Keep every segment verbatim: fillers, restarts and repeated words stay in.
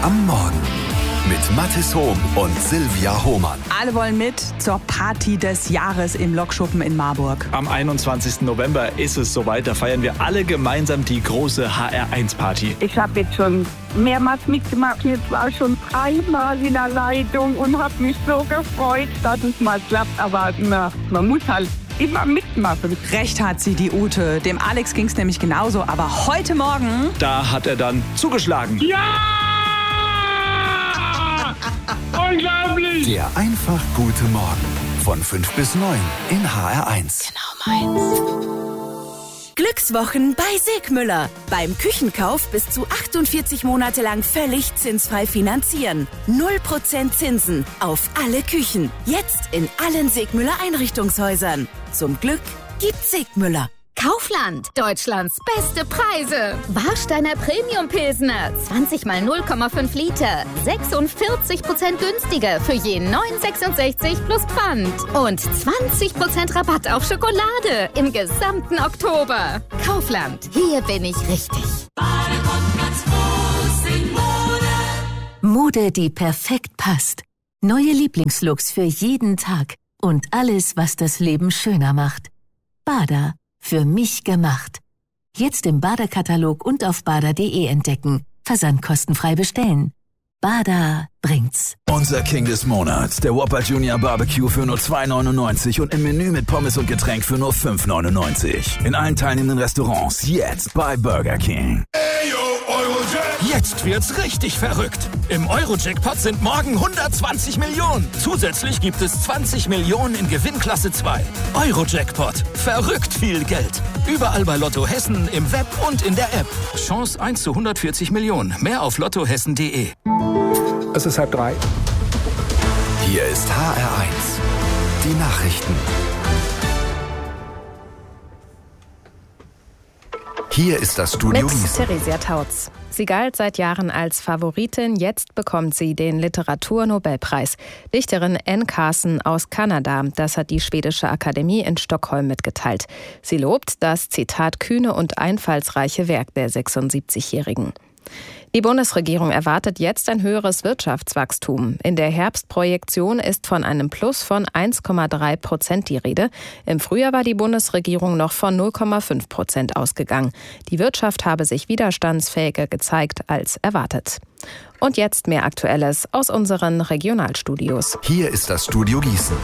am Morgen mit Mathis Hohm und Silvia Hohmann. Alle wollen mit zur Party des Jahres im Lokschuppen in Marburg. Am einundzwanzigsten November ist es soweit. Da feiern wir alle gemeinsam die große H R eins Party. Ich habe jetzt schon mehrmals mitgemacht. Jetzt war ich schon dreimal in der Leitung und habe mich so gefreut, dass es mal klappt. Aber na, man muss halt immer mitmachen. Recht hat sie, die Ute. Dem Alex ging es nämlich genauso. Aber heute Morgen... Da hat er dann zugeschlagen. Ja! Unglaublich! Der einfach gute Morgen. Von fünf bis neun in H R eins. Genau meins. Glückswochen bei Segmüller. Beim Küchenkauf bis zu achtundvierzig Monate lang völlig zinsfrei finanzieren. null Prozent Zinsen auf alle Küchen. Jetzt in allen Segmüller Einrichtungshäusern. Zum Glück gibt's Segmüller. Kaufland, Deutschlands beste Preise. Warsteiner Premium Pilsner, zwanzig mal null Komma fünf Liter, sechsundvierzig Prozent günstiger für je neun Komma sechsundsechzig plus Pfand. Und zwanzig Prozent Rabatt auf Schokolade im gesamten Oktober. Kaufland, hier bin ich richtig. Mode, die perfekt passt. Neue Lieblingslooks für jeden Tag. Und alles, was das Leben schöner macht. Bada. Für mich gemacht. Jetzt im Bada-Katalog und auf bada punkt de entdecken. Versand kostenfrei bestellen. Bada bringt's. Unser King des Monats, der Whopper Junior Barbecue für nur zwei neunundneunzig und im Menü mit Pommes und Getränk für nur fünf neunundneunzig. In allen teilnehmenden Restaurants jetzt bei Burger King. Jetzt wird's richtig verrückt. Im Euro-Jackpot sind morgen hundertzwanzig Millionen. Zusätzlich gibt es zwanzig Millionen in Gewinnklasse zwei. Euro-Jackpot. Verrückt viel Geld. Überall bei Lotto Hessen, im Web und in der App. Chance eins zu hundertvierzig Millionen. Mehr auf lottohessen punkt de. Es ist halb drei. Hier ist H R eins. Die Nachrichten. Hier ist das Studio Mit Gießen. Theresia Tautz. Sie galt seit Jahren als Favoritin, jetzt bekommt sie den Literaturnobelpreis. Dichterin Anne Carson aus Kanada, das hat die schwedische Akademie in Stockholm mitgeteilt. Sie lobt das, Zitat, kühne und einfallsreiche Werk der sechsundsiebzigjährigen. Die Bundesregierung erwartet jetzt ein höheres Wirtschaftswachstum. In der Herbstprojektion ist von einem Plus von eins Komma drei Prozent die Rede. Im Frühjahr war die Bundesregierung noch von null Komma fünf Prozent ausgegangen. Die Wirtschaft habe sich widerstandsfähiger gezeigt als erwartet. Und jetzt mehr Aktuelles aus unseren Regionalstudios. Hier ist das Studio Gießen.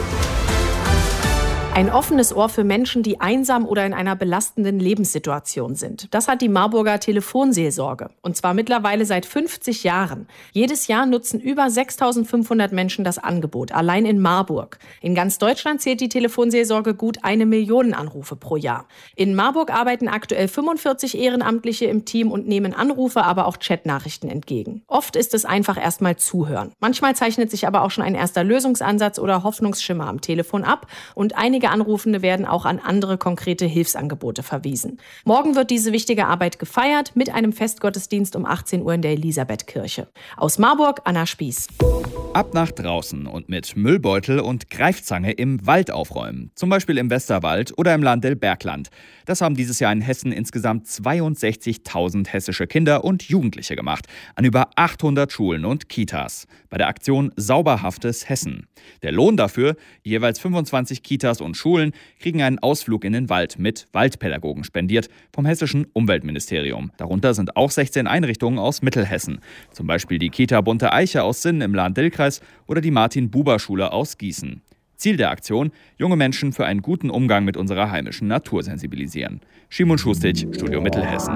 Ein offenes Ohr für Menschen, die einsam oder in einer belastenden Lebenssituation sind. Das hat die Marburger Telefonseelsorge. Und zwar mittlerweile seit fünfzig Jahren. Jedes Jahr nutzen über sechstausendfünfhundert Menschen das Angebot, allein in Marburg. In ganz Deutschland zählt die Telefonseelsorge gut eine Million Anrufe pro Jahr. In Marburg arbeiten aktuell fünfundvierzig Ehrenamtliche im Team und nehmen Anrufe, aber auch Chatnachrichten entgegen. Oft ist es einfach erstmal zuhören. Manchmal zeichnet sich aber auch schon ein erster Lösungsansatz oder Hoffnungsschimmer am Telefon ab und einige Anrufende werden auch an andere konkrete Hilfsangebote verwiesen. Morgen wird diese wichtige Arbeit gefeiert mit einem Festgottesdienst um achtzehn Uhr in der Elisabethkirche. Aus Marburg, Anna Spieß. Ab nach draußen und mit Müllbeutel und Greifzange im Wald aufräumen. Zum Beispiel im Westerwald oder im Landl-Bergland. Das haben dieses Jahr in Hessen insgesamt zweiundsechzigtausend hessische Kinder und Jugendliche gemacht. An über achthundert Schulen und Kitas. Bei der Aktion Sauberhaftes Hessen. Der Lohn dafür, jeweils fünfundzwanzig Kitas und Schulen, kriegen einen Ausflug in den Wald mit Waldpädagogen spendiert vom hessischen Umweltministerium. Darunter sind auch sechzehn Einrichtungen aus Mittelhessen. Zum Beispiel die Kita Bunte Eiche aus Sinn im Lahn-Dill-Kreis oder die Martin-Buber-Schule aus Gießen. Ziel der Aktion: junge Menschen für einen guten Umgang mit unserer heimischen Natur sensibilisieren. Schimon Schustic, Studio Mittelhessen.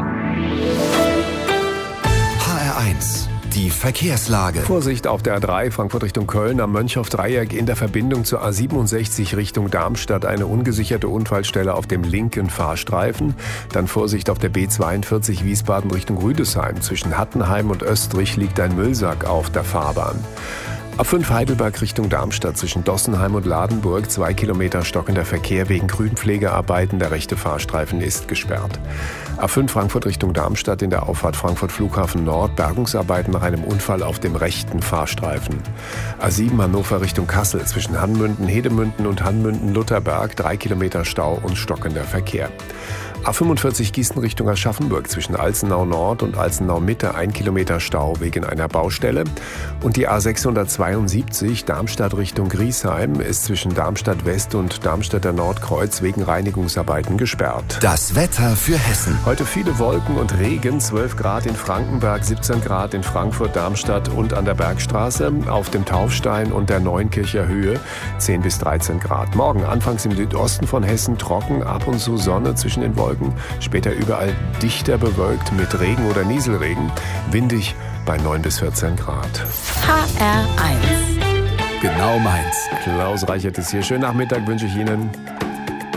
H R eins. Die Verkehrslage. Vorsicht auf der A drei Frankfurt Richtung Köln am Mönchhoff-Dreieck in der Verbindung zur A siebenundsechzig Richtung Darmstadt eine ungesicherte Unfallstelle auf dem linken Fahrstreifen. Dann Vorsicht auf der B zweiundvierzig Wiesbaden Richtung Rüdesheim. Zwischen Hattenheim und Österreich liegt ein Müllsack auf der Fahrbahn. A fünf Heidelberg Richtung Darmstadt zwischen Dossenheim und Ladenburg. Zwei Kilometer stockender Verkehr wegen Grünpflegearbeiten. Der rechte Fahrstreifen ist gesperrt. A fünf Frankfurt Richtung Darmstadt in der Auffahrt Frankfurt Flughafen Nord. Bergungsarbeiten nach einem Unfall auf dem rechten Fahrstreifen. A sieben Hannover Richtung Kassel zwischen Hanmünden, Hedemünden und Hanmünden-Lutherberg. Drei Kilometer Stau und stockender Verkehr. A fünfundvierzig Gießen Richtung Aschaffenburg zwischen Alzenau Nord und Alzenau Mitte. Ein Kilometer Stau wegen einer Baustelle. Und die A sechshundertzweiundsiebzig Darmstadt Richtung Griesheim ist zwischen Darmstadt West und Darmstädter Nordkreuz wegen Reinigungsarbeiten gesperrt. Das Wetter für Hessen. Heute viele Wolken und Regen. zwölf Grad in Frankenberg, siebzehn Grad in Frankfurt, Darmstadt und an der Bergstraße. Auf dem Taufstein und der Neunkircher Höhe zehn bis dreizehn Grad. Morgen anfangs im Südosten von Hessen trocken, ab und zu Sonne zwischen den Wolken. Später überall dichter bewölkt mit Regen oder Nieselregen. Windig bei neun bis vierzehn Grad. H R eins. Genau meins. Klaus Reichert ist hier. Schönen Nachmittag wünsche ich Ihnen.